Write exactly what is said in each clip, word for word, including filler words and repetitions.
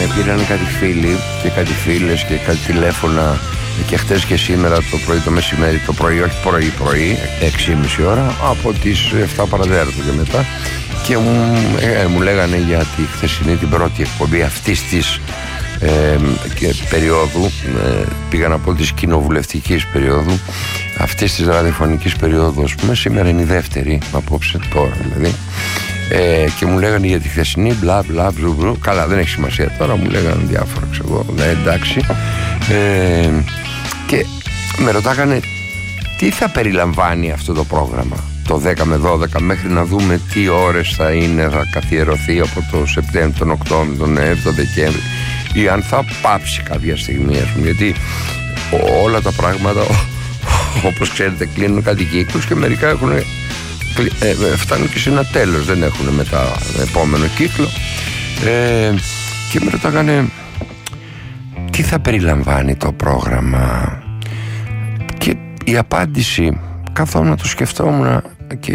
με πήραν κάτι φίλοι και κάτι φίλες και κάτι τηλέφωνα και χτες και σήμερα το πρωί, το μεσημέρι, το πρωί, όχι πρωί πρωί, έξι και μισή ώρα, από τις εφτά παρατέταρτο και μετά, και μου, ε, μου λέγανε για τη χθεσινή την πρώτη εκπομπή αυτής της ε, και περίοδου, ε, πήγα να πω της κοινοβουλευτικής περίοδου, αυτής της ραδιοφωνικής περίοδου, ας πούμε. Σήμερα είναι η δεύτερη, απόψε τώρα δηλαδή, ε, και μου λέγανε για τη χθεσινή μπλα μπλα μπλου. Καλά, δεν έχει σημασία τώρα, μου λέγανε διάφορα, ξέρω, ναι, εντάξει. Ε, και με ρωτάγανε τι θα περιλαμβάνει αυτό το πρόγραμμα το δέκα με δώδεκα, μέχρι να δούμε τι ώρες θα είναι, θα καθιερωθεί από το Σεπτέμβριο, τον Οκτώβριο, τον Νοέμβριο, τον Δεκέμβριο, ή αν θα πάψει κάποια στιγμή, ας πούμε, γιατί όλα τα πράγματα, όπως ξέρετε, κλείνουν κάτι κύκλους και μερικά έχουν, ε, φτάνουν και σε ένα τέλος, δεν έχουν μετά επόμενο κύκλο. Ε, και με ρωτάγανε τι θα περιλαμβάνει το πρόγραμμα, και η απάντηση, καθόμουν να το σκεφτόμουν και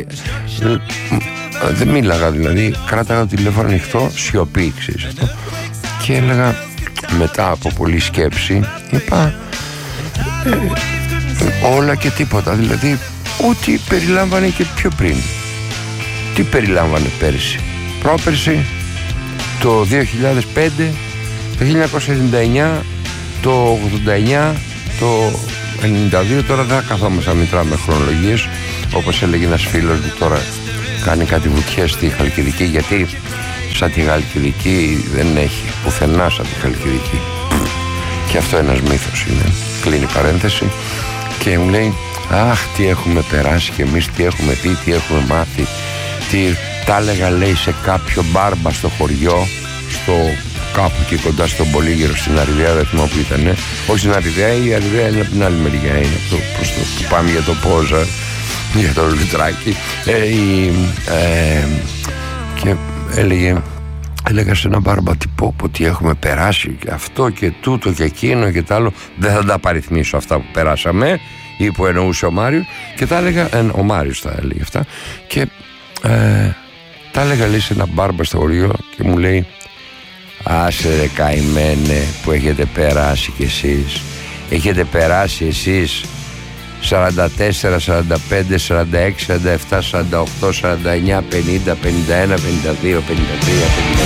δεν μίλαγα, δηλαδή κράταγα το τηλέφωνο ανοιχτό, σιωπή, ξέρεις αυτό, και έλεγα μετά από πολλή σκέψη, είπα ε, όλα και τίποτα, δηλαδή ό,τι περιλάμβανε και πιο πριν. Τι περιλάμβανε πέρυσι, πρόπερσι, το δύο χιλιάδες πέντε, το χίλια εννιακόσια εβδομήντα εννιά, το ογδόντα εννιά, το ενενήντα δύο. Τώρα δεν καθόμαστε να μετράμε χρονολογίες, όπως έλεγε ένας φίλος μου, τώρα κάνει κάτι βουτιές στη Χαλκιδική, γιατί σαν τη Χαλκιδική δεν έχει πουθενά σαν τη Χαλκιδική, και αυτό ένας μύθος είναι, κλείνει παρένθεση. Και μου λέει, αχ, τι έχουμε περάσει κι εμείς, τι έχουμε δει, τι έχουμε μάθει, τι τα έλεγα, λέει, σε κάποιο μπάρμπα στο χωριό, στο κάπου εκεί κοντά στον Πολύγυρο, στην Αριδαία, δεν θυμάμαι που ήτανε. Όχι στην Αριδαία, η Αριδαία είναι από την άλλη μεριά, είναι το, προς το που πάμε για το Πόζα, για το Λουτράκι. Ε, η, ε, και έλεγε, έλεγα σε ένα μπάρμπα, τι πω, πω, τι έχουμε περάσει, και αυτό και τούτο και εκείνο και τ' άλλο, δεν θα τα απαριθμίσω αυτά που περάσαμε, ή που εννοούσε ο Μάριος, και τα έλεγα, ε, ο Μάριος τα έλεγε αυτά, και ε, τα έλεγα, λέει, σε ένα μπάρμπα στο χωριό, και μου λέει, άσε ρε καημένε που έχετε περάσει κι εσείς, έχετε περάσει εσείς σαράντα τέσσερα, σαράντα πέντε, σαράντα έξι, σαράντα επτά, σαράντα οκτώ, σαράντα εννιά, πενήντα, πενήντα ένα, πενήντα δύο, πενήντα τρία, πενήντα